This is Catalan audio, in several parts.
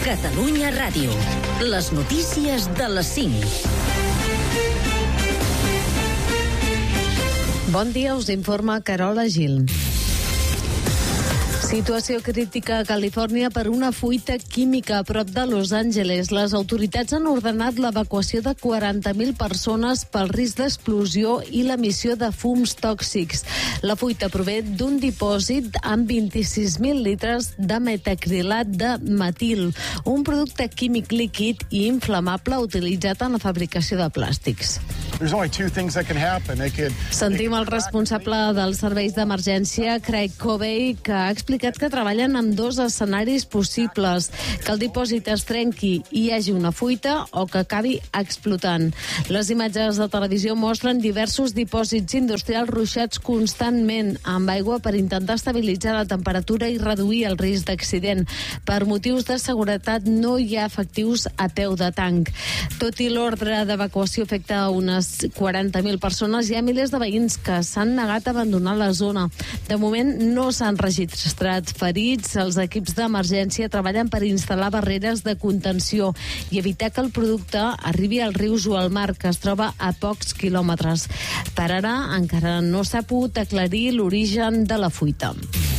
Catalunya Ràdio. Les notícies de les 5. Bon dia, us informa Carola Gil. Situació crítica a Califòrnia per una fuita química a prop de Los Angeles. Les autoritats han ordenat l'evacuació de 40.000 persones pel risc d'explosió i l'emissió de fums tòxics. La fuita prové d'un dipòsit amb 26.000 litres de metacrilat de metil, un producte químic líquid i inflamable utilitzat en la fabricació de plàstics. Sentim el responsable dels serveis d'emergència, Craig Covey, que ha explicat que treballen amb dos escenaris possibles: que el dipòsit es trenqui i hi hagi una fuita o que acabi explotant. Les imatges de televisió mostren diversos dipòsits industrials ruixats constantment amb aigua per intentar estabilitzar la temperatura i reduir el risc d'accident. Per motius de seguretat no hi ha efectius a peu de tanc. Tot i l'ordre d'evacuació afecta unes 40.000 persones, hi ha milers de veïns que s'han negat a abandonar la zona. De moment no s'han registrat ferits. Els equips d'emergència treballen per instal·lar barreres de contenció i evitar que el producte arribi als rius o al mar, que es troba a pocs quilòmetres. Per ara encara no s'ha pogut aclarir l'origen de la fuita.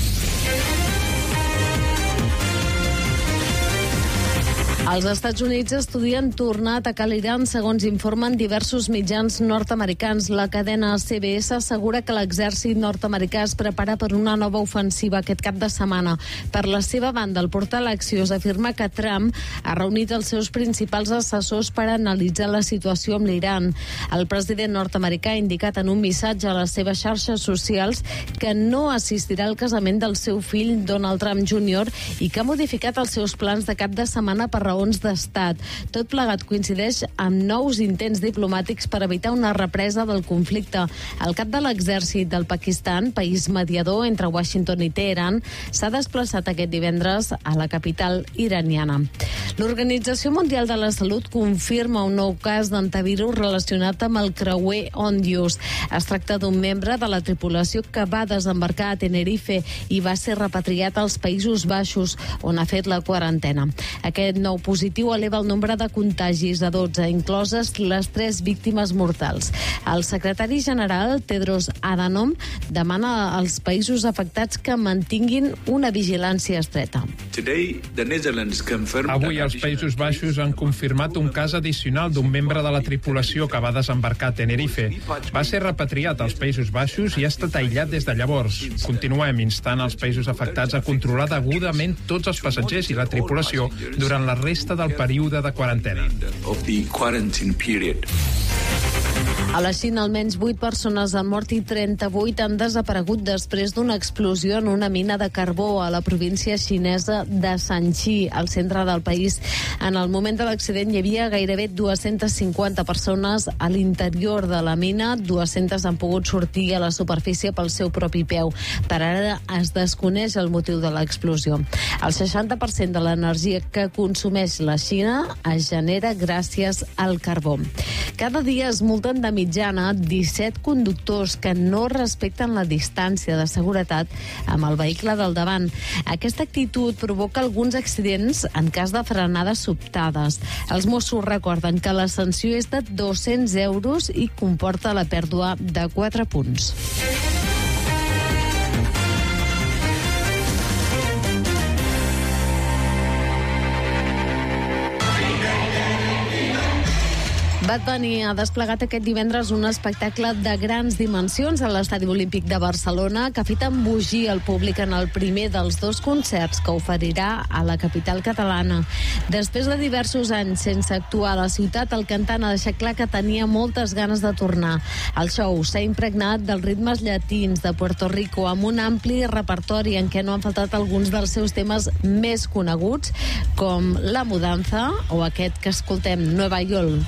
Els Estats Units estudien tornar a atacar l'Iran, segons informen diversos mitjans nord-americans. La cadena CBS assegura que l'exèrcit nord-americà es prepara per una nova ofensiva aquest cap de setmana. Per la seva banda, el portal Axios afirma que Trump ha reunit els seus principals assessors per analitzar la situació amb l'Iran. El president nord-americà ha indicat en un missatge a les seves xarxes socials que no assistirà al casament del seu fill Donald Trump Jr. i que ha modificat els seus plans de cap de setmana per raons d'estat. Tot plegat coincideix amb nous intents diplomàtics per evitar una represa del conflicte. El cap de l'exèrcit del Pakistan, país mediador entre Washington i Teheran, s'ha desplaçat aquest divendres a la capital iraniana. L'Organització Mundial de la Salut confirma un nou cas d'hantavirus relacionat amb el creuer Ondius. Es tracta d'un membre de la tripulació que va desembarcar a Tenerife i va ser repatriat als Països Baixos, on ha fet la quarantena. Aquest nou positiu eleva el nombre de contagis a 12, incloses les 3 víctimes mortals. El secretari general, Tedros Adhanom, demana als països afectats que mantinguin una vigilància estreta. Avui els Països Baixos han confirmat un cas addicional d'un membre de la tripulació que va desembarcar a Tenerife. Va ser repatriat als Països Baixos i ha estat aïllat des de llavors. Continuem instant els països afectats a controlar degudament tots els passatgers i la tripulació durant la resta del període de quarantena. A la Xina, almenys 8 persones han mort i 38 han desaparegut després d'una explosió en una mina de carbó a la província xinesa de Shanxi, al centre del país. En el moment de l'accident hi havia gairebé 250 persones a l'interior de la mina. 200 han pogut sortir a la superfície pel seu propi peu. Per ara es desconeix el motiu de l'explosió. El 60% de l'energia que consumeix la Xina es genera gràcies al carbó. Cada dia es multen de mitjana 17 conductors que no respecten la distància de seguretat amb el vehicle del davant. Aquesta actitud provoca alguns accidents en cas de frenades sobtades. Els Mossos recorden que la sanció és de 200 euros i comporta la pèrdua de 4 punts. Bad Bunny ha desplegat aquest divendres un espectacle de grans dimensions a l'Estadi Olímpic de Barcelona que ha fet embogir el públic en el primer dels 2 concerts que oferirà a la capital catalana. Després de diversos anys sense actuar a la ciutat, el cantant ha deixat clar que tenia moltes ganes de tornar. El show s'ha impregnat dels ritmes llatins de Puerto Rico amb un ampli repertori en què no han faltat alguns dels seus temes més coneguts, com La Mudanza o aquest que escoltem, Nueva York.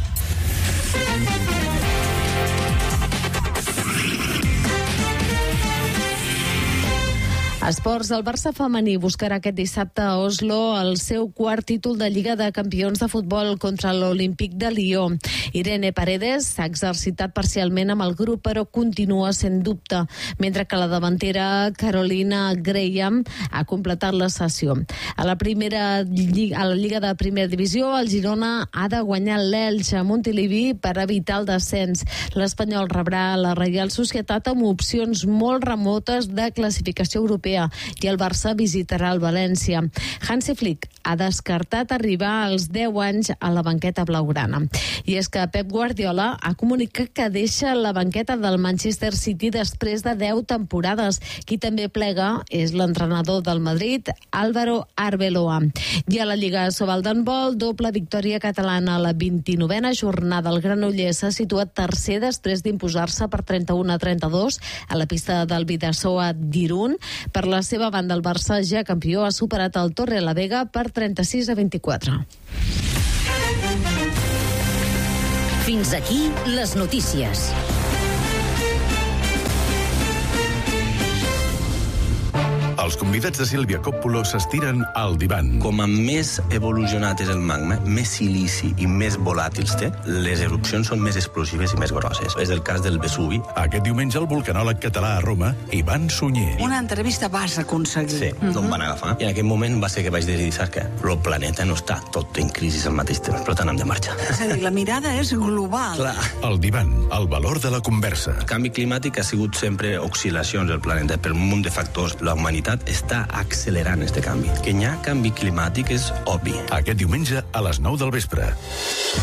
Esports, el Barça femení buscarà aquest dissabte a Oslo el seu quart títol de Lliga de Campions de futbol contra l'Olímpic de Lió. Irene Paredes s'ha exercitat parcialment amb el grup, però continua sent dubte, mentre que la davantera Carolina Graham ha completat la sessió. A la Lliga de Primera Divisió, el Girona ha de guanyar l'Elx a Montilivi per evitar el descens. L'Espanyol rebrà la Reial Societat amb opcions molt remotes de classificació europea i el Barça visitarà el València. Hansi Flick ha descartat arribar als 10 anys a la banqueta blaugrana. I és que Pep Guardiola ha comunicat que deixa la banqueta del Manchester City després de 10 temporades. Qui també plega és l'entrenador del Madrid, Álvaro Arbeloa. I a la Lliga Sobal d'handbol, doble victòria catalana a la 29a jornada. El Granollers s'ha situat tercer després d'imposar-se per 31-32 a la pista del Bidasoa d'Irún. Per la seva banda, el Barça, ja campió, ha superat el Torrelavega per 36-24. Fins aquí les notícies. Els convidats de Sílvia Coppola s'estiren al divan. Com a més evolucionat és el magma, més silici i més volàtils té, les erupcions són més explosives i més grosses. És el cas del Vesuvi. Aquest diumenge el vulcanòleg català a Roma, Ivan Sunyer. Una entrevista vas aconseguir. Sí, no em van agafar. I en aquell moment va ser que vaig decidir, saps què? El planeta no està tot en crisi al mateix temps, per tant hem de marxar. És a dir, la mirada és global. Clar. El divan, el valor de la conversa. El canvi climàtic ha sigut sempre oscil·lacions del planeta per un munt de factors. La humanitat està accelerant este canvi. Que hi ha canvi climàtic és obvi. Aquest diumenge a les 9 del vespre.